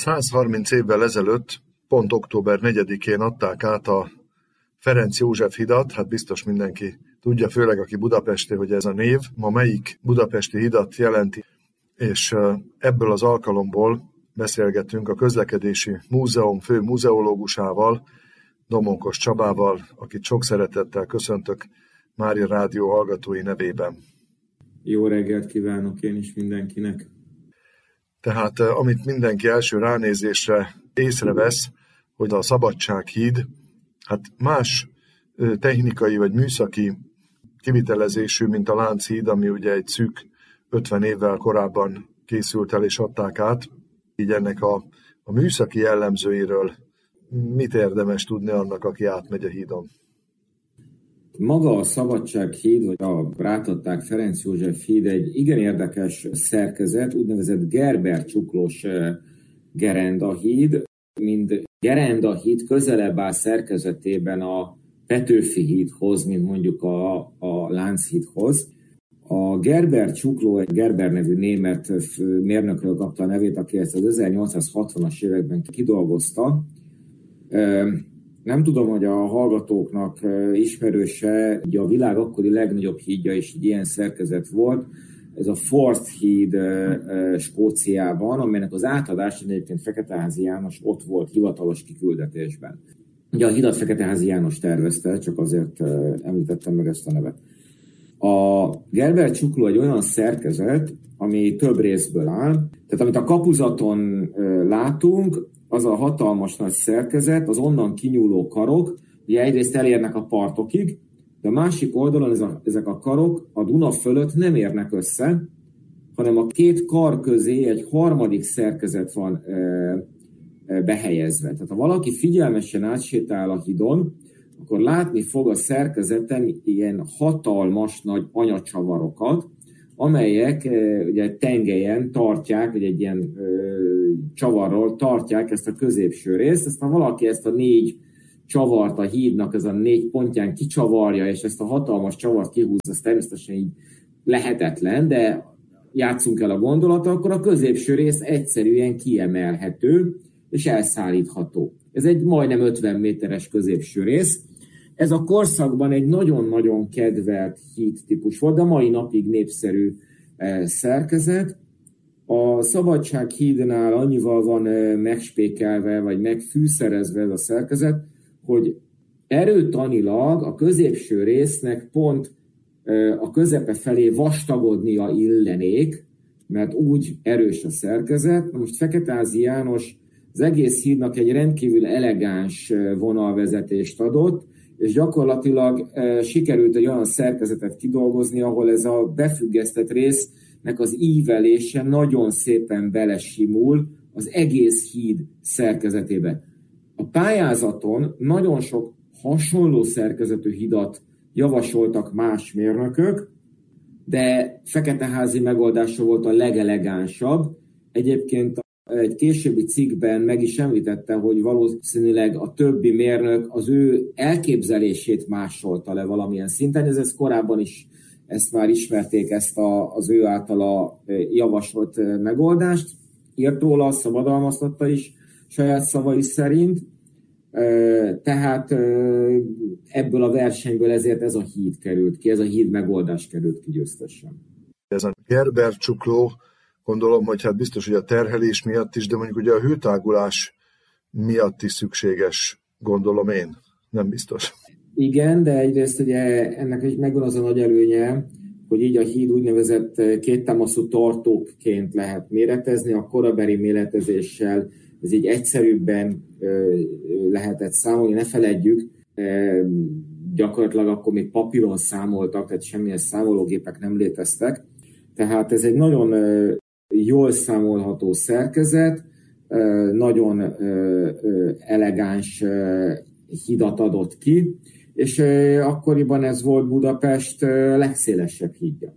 130 évvel ezelőtt, pont október 4-én adták át a Ferenc József hidat, hát biztos mindenki tudja, főleg aki budapesti, hogy ez a név ma melyik budapesti hidat jelenti, és ebből az alkalomból beszélgetünk a Közlekedési Múzeum fő muzeológusával, Domonkos Csabával, akit sok szeretettel köszöntök Mária Rádió hallgatói nevében. Jó reggelt kívánok én is mindenkinek! Tehát amit mindenki első ránézésre észrevesz, hogy a Szabadsághíd hát más technikai vagy műszaki kivitelezésű, mint a Lánchíd, ami ugye egy szűk 50 évvel korábban készült el és adták át. Így ennek a műszaki jellemzőiről mit érdemes tudni annak, aki átmegy a hídon? Maga a Szabadsághíd, vagy a rátadták Ferenc József híd egy igen érdekes szerkezet, úgynevezett Gerber-csuklós gerendahíd. Mind gerendahíd közelebb áll szerkezetében a Petőfi hídhoz, mint mondjuk a Lánchídhoz. A Gerber-csukló egy Gerber nevű német mérnökről kapta a nevét, aki ezt az 1860-as években kidolgozta. Nem tudom, hogy a hallgatóknak ismerőse, ugye a világ akkori legnagyobb hídja is egy ilyen szerkezet volt, ez a Forth híd Skóciában, amelynek az átadás egyébként Feketeházy János ott volt hivatalos kiküldetésben. Ugye a hidat Feketeházy János tervezte, csak azért említettem meg ezt a nevet. A Gerber-csukló egy olyan szerkezet, ami több részből áll. Tehát amit a kapuzaton látunk, az a hatalmas nagy szerkezet, az onnan kinyúló karok, ugye egyrészt elérnek a partokig, de a másik oldalon ezek a karok a Duna fölött nem érnek össze, hanem a két kar közé egy harmadik szerkezet van behelyezve. Tehát ha valaki figyelmesen átsétál a hídon, akkor látni fog a szerkezeten ilyen hatalmas nagy anyacsavarokat, amelyek ugye tengelyen tartják, vagy egy ilyen csavarral tartják ezt a középső részt. Aztán valaki ezt a 4 csavart a hídnak, ez a 4 pontján kicsavarja, és ezt a hatalmas csavart kihúz, az természetesen így lehetetlen, de játszunk el a gondolata, akkor a középső rész egyszerűen kiemelhető, és elszállítható. Ez egy majdnem 50 méteres középső rész. Ez a korszakban egy nagyon-nagyon kedvelt hídtípus volt, de mai napig népszerű szerkezet. A Szabadsághídnál annyival van megspékelve, vagy megfűszerezve ez a szerkezet, hogy erőtanilag a középső résznek pont a közepe felé vastagodnia illenék, mert úgy erős a szerkezet. Na most Feketeházy János az egész hídnak egy rendkívül elegáns vonalvezetést adott, és gyakorlatilag sikerült egy olyan szerkezetet kidolgozni, ahol ez a befüggesztett résznek az ívelése nagyon szépen belesimul az egész híd szerkezetébe. A pályázaton nagyon sok hasonló szerkezetű hidat javasoltak más mérnökök, de Feketeházy megoldása volt a legelegánsabb. Egyébként egy későbbi cikkben meg is említette, hogy valószínűleg a többi mérnök az ő elképzelését másolta le valamilyen szinten. Ez korábban is ezt már ismerték, ezt az ő általa javasolt megoldást. Írt róla, szabadalmaztatta is saját szavai szerint. Tehát ebből a versenyből ezért ez a híd került ki, ez a híd megoldás került ki győztesen. Ez a Gerber-csukló, gondolom, hogy hát biztos, hogy a terhelés miatt is, de mondjuk ugye a hőtágulás miatt is szükséges, gondolom én. Nem biztos. Igen, de egyrészt ugye ennek is megvan az a nagy előnye, hogy így a híd úgynevezett kéttámaszú tartókként lehet méretezni, a korabeli méretezéssel ez így egyszerűbben lehetett számolni. Ne feledjük, gyakorlatilag akkor még papíron számoltak, tehát semmilyen számológépek nem léteztek. Tehát ez egy nagyon jól számolható szerkezet, nagyon elegáns hidat adott ki, és akkoriban ez volt Budapest legszélesebb hídja.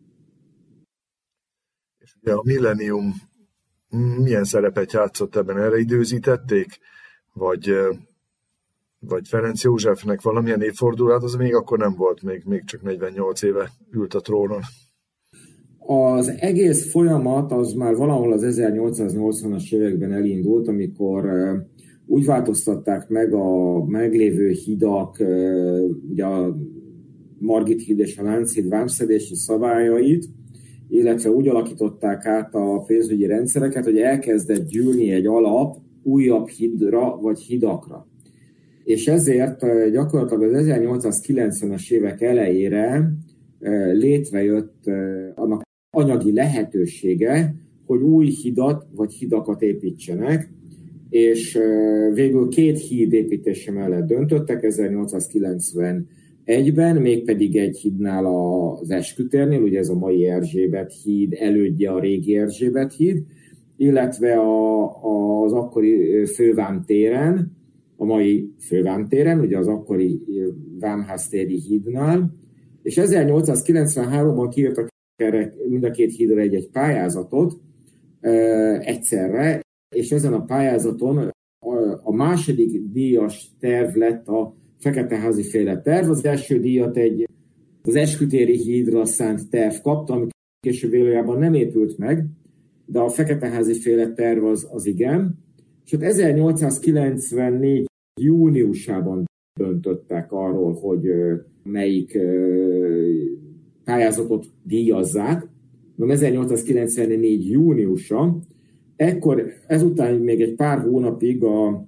És ugye a Millennium milyen szerepet játszott ebben? Erre időzítették? Vagy Ferenc Józsefnek valamilyen évfordulát, az még akkor nem volt, még csak 48 éve ült a trónon. Az egész folyamat az már valahol az 1880-as években elindult, amikor úgy változtatták meg a meglévő hidak, ugye a Margit híd és a Lánchíd vámszedési szabályait, illetve úgy alakították át a pénzügyi rendszereket, hogy elkezdett gyűlni egy alap újabb hídra vagy hidakra. És ezért gyakorlatilag az 1890-es évek elejére létrejött annak anyagi lehetősége, hogy új hidat vagy hidakat építsenek, és végül 2 híd építése mellett döntöttek 1891-ben, mégpedig egy hídnál az Eskütérnél, ugye ez a mai Erzsébet híd, elődje a régi Erzsébet híd, illetve az akkori Fővámtéren, a mai Fővámtéren, ugye az akkori Vámháztéri hídnál, és 1893-ban kiírtak erre mind a 2 hídra egy pályázatot egyszerre, és ezen a pályázaton a második díjas terv lett a Feketeházi féle terv. Az első díjat az Eskütéri hídra szánt terv kapta, ami később valójában nem épült meg, de a Feketeházi féle terv az igen. És ott 1894 júniusában döntöttek arról, hogy melyik pályázatot díjazzák. 1894 júniusa, ezután még egy pár hónapig a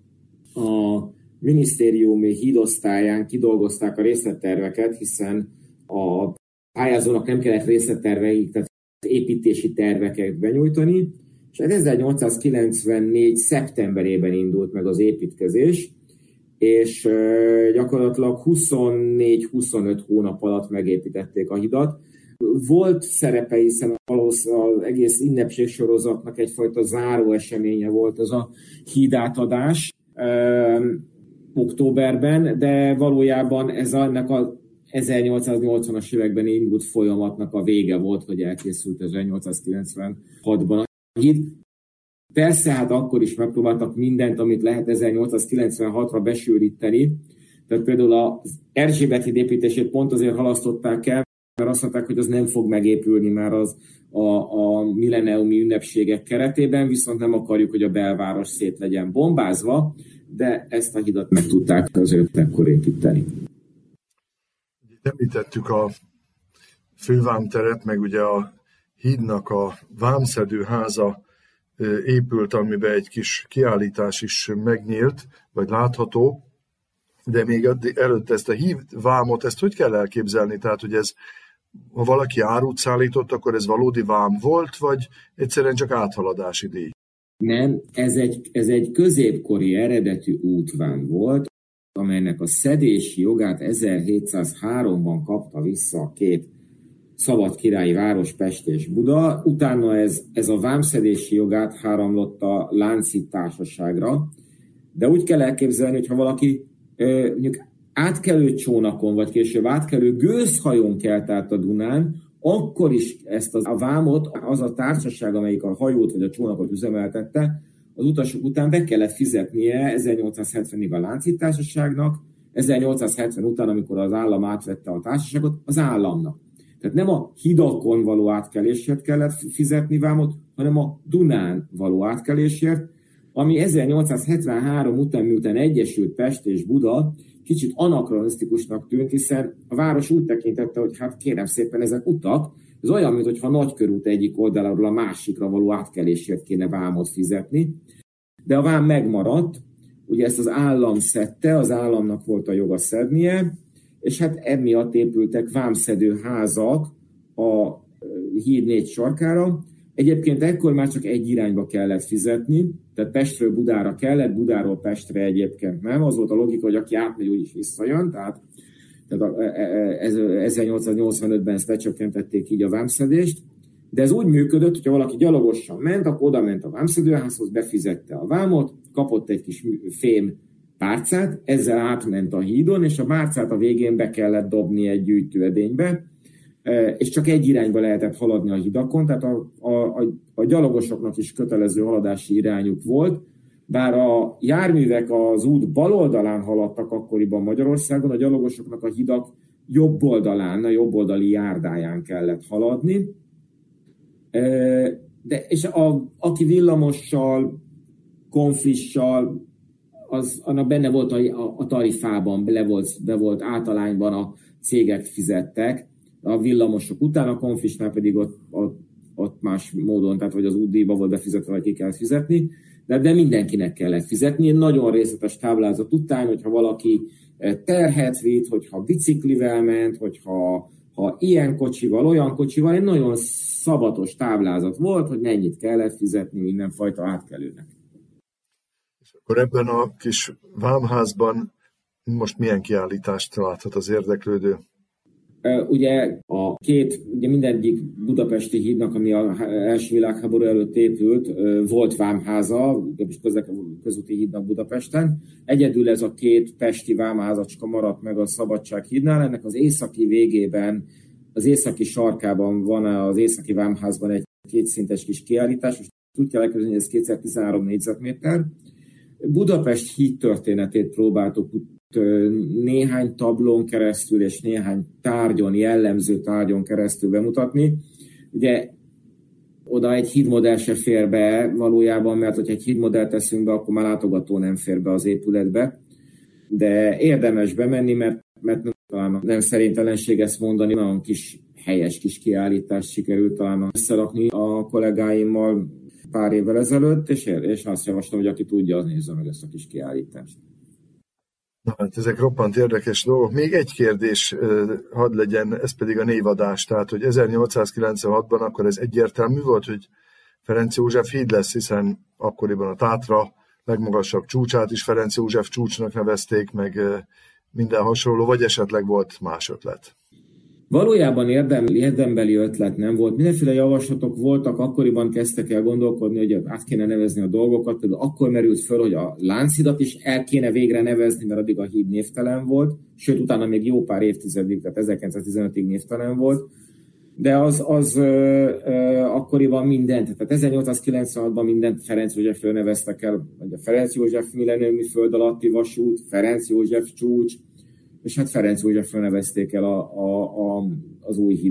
minisztériumi hídosztályán kidolgozták a részletterveket, szeptemberében a pályázónak nem kellett részletterveik, tehát építési terveket benyújtani, és 1894. szeptemberében indult meg az építkezés, és gyakorlatilag 24-25 hónap alatt megépítették a hidat. Volt szerepe, hiszen az egész ünnepségsorozatnak egyfajta záró eseménye volt ez a hídátadás októberben, de valójában ez ennek a 1880-as években indult folyamatnak a vége volt, hogy elkészült 1896-ban a híd. Persze, hát akkor is megpróbáltak mindent, amit lehet 1896-ra besűríteni. Tehát például az Erzsébet híd építését pont azért halasztották el, mert azt mondták, hogy az nem fog megépülni már az a milleniumi ünnepségek keretében, viszont nem akarjuk, hogy a belváros szét legyen bombázva, de ezt a hidat meg tudták azért ekkor építeni. Említettük a fővámteret, meg ugye a hídnak a vámszedőháza épült, amiben egy kis kiállítás is megnyílt, vagy látható, de még előtte ezt a hídvámot, ezt hogy kell elképzelni? Tehát, hogy ez, ha valaki árut szállított, akkor ez valódi vám volt, vagy egyszerűen csak áthaladási díj? Nem, ez egy középkori eredetű útvám volt, amelynek a szedési jogát 1703-ban kapta vissza a 2 szabad királyi város, Pest és Buda. Utána ez a vámszedési jogát áramlott a Lánchíd társaságra, de úgy kell elképzelni, hogy ha valaki mondjuk átkelő csónakon, vagy később átkelő gőzhajón kelt át a Dunán, akkor is ezt a vámot az a társaság, amelyik a hajót vagy a csónakot üzemeltette, az utasok után be kellett fizetnie 1870-ig a Lánchíd társaságnak, 1870 után, amikor az állam átvette a társaságot, az államnak. Tehát nem a hidakon való átkelésért kellett fizetni vámot, hanem a Dunán való átkelésért, ami 1873 után, miután egyesült Pest és Buda, kicsit anakronisztikusnak tűnt, hiszen a város úgy tekintette, hogy hát kérem szépen, ezek utak, ez olyan, mintha nagykörút egyik oldaláról a másikra való átkelésért kéne vámot fizetni. De a vám megmaradt, ugye ezt az állam szedte, az államnak volt a joga szednie, és hát emiatt épültek vámszedő házak a híd 4 sarkára. Egyébként ekkor már csak egy irányba kellett fizetni, tehát Pestről Budára kellett, Budáról Pestre egyébként nem. Az volt a logika, hogy aki átmegy, úgyis visszajön, tehát 1885-ben ezt lecsökkentették így a vámszedést, de ez úgy működött, hogyha valaki gyalogosan ment, akkor oda ment a vámszedőházhoz, befizette a vámot, kapott egy kis fém párcát, ezzel átment a hídon, és a párcát a végén be kellett dobni egy gyűjtőedénybe, és csak egy irányba lehetett haladni a hidakon, tehát a gyalogosoknak is kötelező haladási irányuk volt, bár a járművek az út bal oldalán haladtak akkoriban Magyarországon, a gyalogosoknak a hidak jobb oldalán, a jobb oldali járdáján kellett haladni, És aki villamossal, konflissal, annak benne volt a tarifában, be volt általányban, a cégek fizettek, a villamosok után, a konflisnál pedig ott más módon, tehát hogy az útdíjba volt befizetve, vagy ki kell fizetni, de mindenkinek kellett fizetni. Egy nagyon részletes táblázat után, hogyha valaki terhet vitt, hogyha biciklivel ment, hogyha ilyen kocsival, olyan kocsival, egy nagyon szabatos táblázat volt, hogy mennyit kellett fizetni mindenfajta átkelőnek. És akkor ebben a kis vámházban most milyen kiállítást láthat az érdeklődő? Ugye mindegyik budapesti hídnak, ami az első világháború előtt épült, volt vámháza, közúti hídnak Budapesten. Egyedül ez a két pesti vámházacska maradt meg a Szabadság hídnál. Ennek az északi végében, az északi sarkában van az északi vámházban egy kétszintes kis kiállítás, most úgy kell elképzelni, hogy ez 213 négyzetméter. Budapest híd történetét próbáltuk néhány tablón keresztül és néhány jellemző tárgyon keresztül bemutatni. Ugye oda egy hídmodell se fér be valójában, mert hogyha egy hídmodellt teszünk be, akkor már látogató nem fér be az épületbe. De érdemes bemenni, mert talán nem szerintelenség ezt mondani, nagyon helyes kis kiállítást sikerült talán összerakni a kollégáimmal pár évvel ezelőtt, és azt javaslom, hogy aki tudja, az nézze meg ezt a kis kiállítást. Na, hát ezek roppant érdekes dolgok. Még egy kérdés hadd legyen, ez pedig a névadás. Tehát, hogy 1896-ban akkor ez egyértelmű volt, hogy Ferenc József híd lesz, hiszen akkoriban a Tátra legmagasabb csúcsát is Ferenc József csúcsnak nevezték, meg minden hasonló, vagy esetleg volt más ötlet? Valójában érdembeli ötlet nem volt. Mindenféle javaslatok voltak, akkoriban kezdtek el gondolkodni, hogy át kéne nevezni a dolgokat. Például akkor merült föl, hogy a Lánchidat is el kéne végre nevezni, mert addig a híd névtelen volt, sőt utána még jó pár évtizedig, tehát 1915-ig névtelen volt. De az akkoriban mindent, tehát 1896-ban mindent Ferenc Józsefről neveztek el, vagy a Ferenc József millenniumi föld alatti vasút, Ferenc József csúcs, és hát Ferenc Józsefről nevezték el az új híd.